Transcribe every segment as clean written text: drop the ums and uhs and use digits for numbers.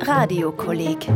Radiokolleg.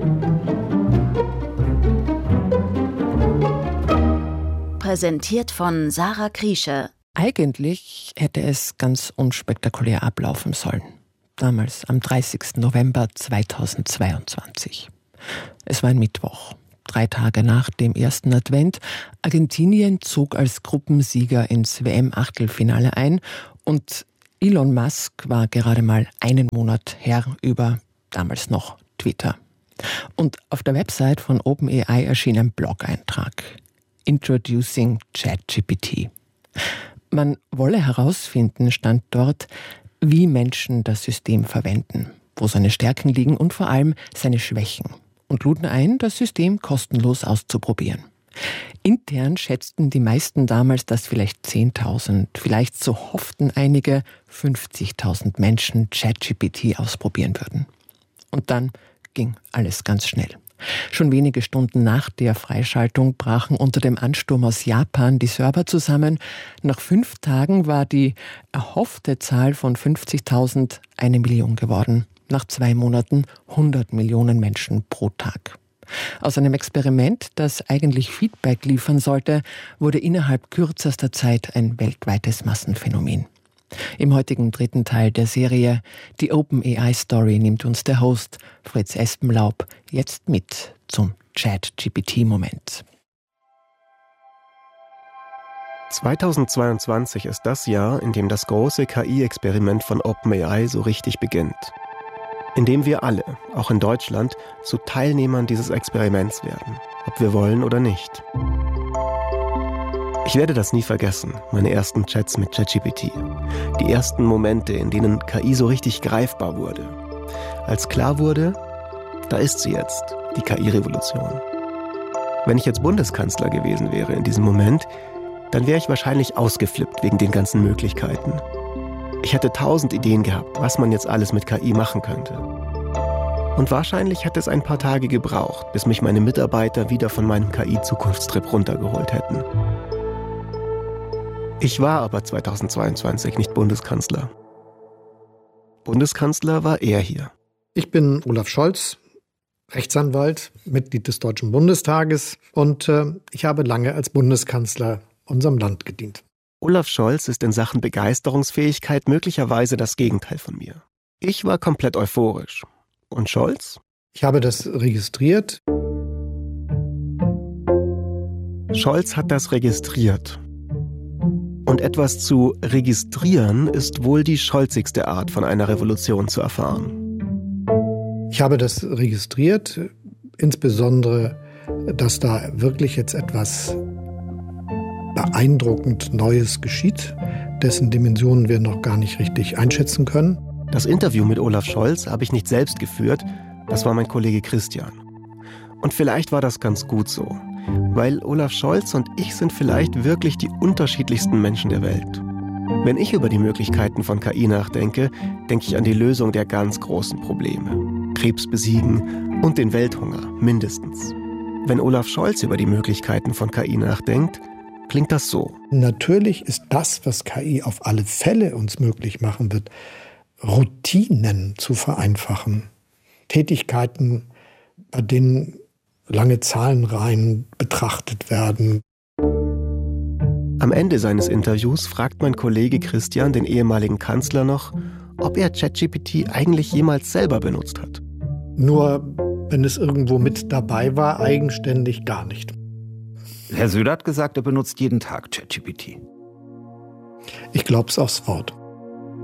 Präsentiert von Sarah Kriesche. Eigentlich hätte es ganz unspektakulär ablaufen sollen. Damals am 30. November 2022. Es war ein Mittwoch, 3 Tage nach dem ersten Advent. Argentinien zog als Gruppensieger ins WM-Achtelfinale ein und Elon Musk war gerade mal einen Monat Herr über damals noch Twitter. Und auf der Website von OpenAI erschien ein Blog-Eintrag. Introducing ChatGPT. Man wolle herausfinden, stand dort, wie Menschen das System verwenden, wo seine Stärken liegen und vor allem seine Schwächen. Und luden ein, das System kostenlos auszuprobieren. Intern schätzten die meisten damals, dass vielleicht 10.000, vielleicht so hofften einige 50.000 Menschen ChatGPT ausprobieren würden. Und dann ging alles ganz schnell. Schon wenige Stunden nach der Freischaltung brachen unter dem Ansturm aus Japan die Server zusammen. Nach 5 Tagen war die erhoffte Zahl von 50.000 1 Million geworden. Nach 2 Monaten 100 Millionen Menschen pro Tag. Aus einem Experiment, das eigentlich Feedback liefern sollte, wurde innerhalb kürzester Zeit ein weltweites Massenphänomen. Im heutigen 3. Teil der Serie Die OpenAI-Story nimmt uns der Host Fritz Espenlaub jetzt mit zum ChatGPT-Moment. 2022 ist das Jahr, in dem das große KI-Experiment von OpenAI so richtig beginnt. In dem wir alle, auch in Deutschland, zu Teilnehmern dieses Experiments werden, ob wir wollen oder nicht. Ich werde das nie vergessen, meine ersten Chats mit ChatGPT. Die ersten Momente, in denen KI so richtig greifbar wurde. Als klar wurde, da ist sie jetzt, die KI-Revolution. Wenn ich jetzt Bundeskanzler gewesen wäre in diesem Moment, dann wäre ich wahrscheinlich ausgeflippt wegen den ganzen Möglichkeiten. Ich hätte 1000 Ideen gehabt, was man jetzt alles mit KI machen könnte. Und wahrscheinlich hätte es ein paar Tage gebraucht, bis mich meine Mitarbeiter wieder von meinem KI-Zukunftstrip runtergeholt hätten. Ich war aber 2022 nicht Bundeskanzler. Bundeskanzler war er hier. Ich bin Olaf Scholz, Rechtsanwalt, Mitglied des Deutschen Bundestages und ich habe lange als Bundeskanzler unserem Land gedient. Olaf Scholz ist in Sachen Begeisterungsfähigkeit möglicherweise das Gegenteil von mir. Ich war komplett euphorisch. Und Scholz? Ich habe das registriert. Scholz hat das registriert. Und etwas zu registrieren ist wohl die scholzigste Art, von einer Revolution zu erfahren. Ich habe das registriert, insbesondere, dass da wirklich jetzt etwas beeindruckend Neues geschieht, dessen Dimensionen wir noch gar nicht richtig einschätzen können. Das Interview mit Olaf Scholz habe ich nicht selbst geführt, das war mein Kollege Christian. Und vielleicht war das ganz gut so. Weil Olaf Scholz und ich sind vielleicht wirklich die unterschiedlichsten Menschen der Welt. Wenn ich über die Möglichkeiten von KI nachdenke, denke ich an die Lösung der ganz großen Probleme. Krebs besiegen und den Welthunger, mindestens. Wenn Olaf Scholz über die Möglichkeiten von KI nachdenkt, klingt das so. Natürlich ist das, was KI auf alle Fälle uns möglich machen wird, Routinen zu vereinfachen. Tätigkeiten, bei denen lange Zahlenreihen betrachtet werden. Am Ende seines Interviews fragt mein Kollege Christian den ehemaligen Kanzler noch, ob er ChatGPT eigentlich jemals selber benutzt hat. Nur, wenn es irgendwo mit dabei war, eigenständig gar nicht. Herr Söder hat gesagt, er benutzt jeden Tag ChatGPT. Ich glaub's aufs Wort.